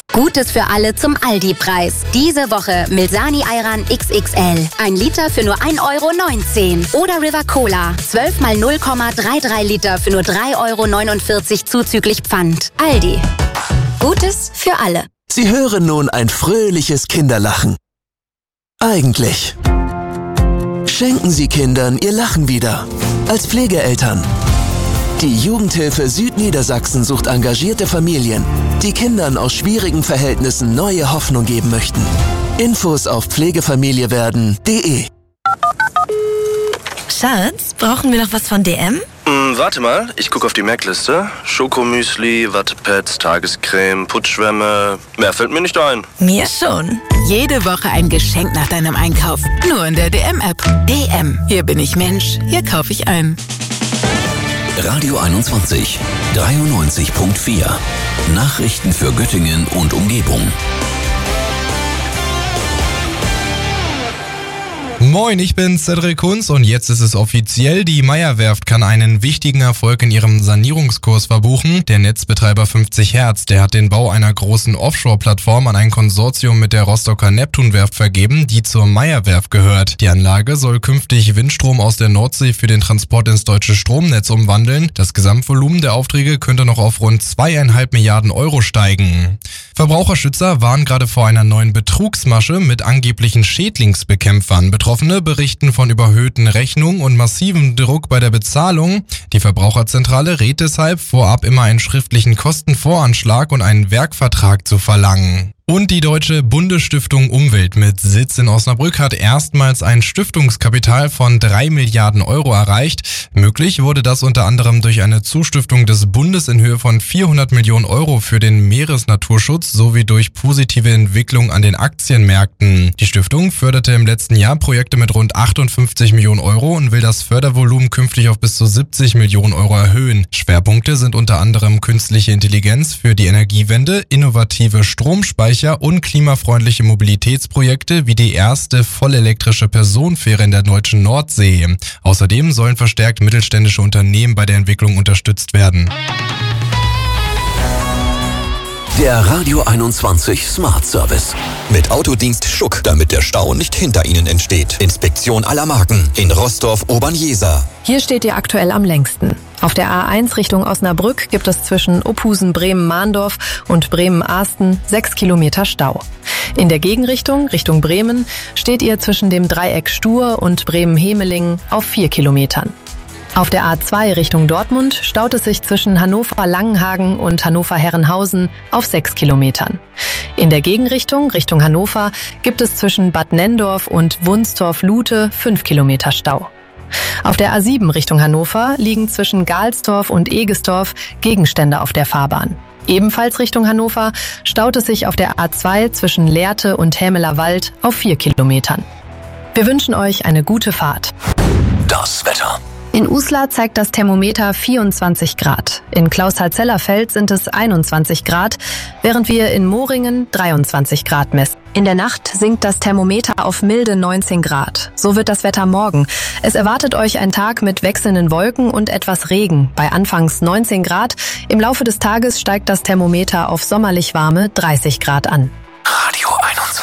Gutes für alle zum Aldi-Preis. Diese Woche Milsani Ayran XXL. 1 Liter für nur 1,19 €. Oder River Cola. 12 mal 0,33 Liter für nur 3,49 € zuzüglich Pfand. Aldi. Gutes für alle. Sie hören nun ein fröhliches Kinderlachen. Eigentlich. Schenken Sie Kindern ihr Lachen wieder. Als Pflegeeltern. Die Jugendhilfe Südniedersachsen sucht engagierte Familien, die Kindern aus schwierigen Verhältnissen neue Hoffnung geben möchten. Infos auf pflegefamiliewerden.de. Schatz, brauchen wir noch was von DM? Warte mal, ich gucke auf die Merkliste. Schokomüsli, Wattepads, Tagescreme, Putzschwämme. Mehr fällt mir nicht ein. Mir schon. Jede Woche ein Geschenk nach deinem Einkauf. Nur in der DM-App. DM. Hier bin ich Mensch. Hier kaufe ich ein. Radio 21, 93.4. Nachrichten für Göttingen und Umgebung. Moin, ich bin Cedric Kunz und jetzt ist es offiziell, die Meyer-Werft kann einen wichtigen Erfolg in ihrem Sanierungskurs verbuchen. Der Netzbetreiber 50 Hertz, der hat den Bau einer großen Offshore-Plattform an ein Konsortium mit der Rostocker Neptunwerft vergeben, die zur Meyer-Werft gehört. Die Anlage soll künftig Windstrom aus der Nordsee für den Transport ins deutsche Stromnetz umwandeln. Das Gesamtvolumen der Aufträge könnte noch auf rund 2,5 Milliarden € steigen. Verbraucherschützer warnen gerade vor einer neuen Betrugsmasche mit angeblichen Schädlingsbekämpfern. Betroffene berichten von überhöhten Rechnungen und massivem Druck bei der Bezahlung. Die Verbraucherzentrale rät deshalb, vorab immer einen schriftlichen Kostenvoranschlag und einen Werkvertrag zu verlangen. Und die Deutsche Bundesstiftung Umwelt mit Sitz in Osnabrück hat erstmals ein Stiftungskapital von 3 Milliarden € erreicht. Möglich wurde das unter anderem durch eine Zustiftung des Bundes in Höhe von 400 Millionen € für den Meeresnaturschutz sowie durch positive Entwicklung an den Aktienmärkten. Die Stiftung förderte im letzten Jahr Projekte mit rund 58 Millionen € und will das Fördervolumen künftig auf bis zu 70 Millionen € erhöhen. Schwerpunkte sind unter anderem künstliche Intelligenz für die Energiewende, innovative Stromspeicher und klimafreundliche Mobilitätsprojekte wie die erste vollelektrische Personenfähre in der deutschen Nordsee. Außerdem sollen verstärkt mittelständische Unternehmen bei der Entwicklung unterstützt werden. Der Radio 21 Smart Service. Mit Autodienst Schuck, damit der Stau nicht hinter Ihnen entsteht. Inspektion aller Marken in Rostorf-Obernjeser. Hier steht ihr aktuell am längsten. Auf der A1 Richtung Osnabrück gibt es zwischen Ophusen, Bremen-Mahndorf und Bremen-Ahsten 6 Kilometer Stau. In der Gegenrichtung, Richtung Bremen, steht ihr zwischen dem Dreieck Stur und Bremen-Hemelingen auf 4 Kilometern. Auf der A2 Richtung Dortmund staut es sich zwischen Hannover-Langenhagen und Hannover-Herrenhausen auf 6 Kilometern. In der Gegenrichtung, Richtung Hannover, gibt es zwischen Bad Nenndorf und Wunstorf-Lute 5 Kilometer Stau. Auf der A7 Richtung Hannover liegen zwischen Galsdorf und Egesdorf Gegenstände auf der Fahrbahn. Ebenfalls Richtung Hannover staut es sich auf der A2 zwischen Lehrte und Hämeler Wald auf 4 Kilometern. Wir wünschen euch eine gute Fahrt. Das Wetter. In Uslar zeigt das Thermometer 24 Grad. In Klausthal-Zellerfeld sind es 21 Grad, während wir in Moringen 23 Grad messen. In der Nacht sinkt das Thermometer auf milde 19 Grad. So wird das Wetter morgen. Es erwartet euch ein Tag mit wechselnden Wolken und etwas Regen. Bei anfangs 19 Grad. Im Laufe des Tages steigt das Thermometer auf sommerlich warme 30 Grad an. Radio 21.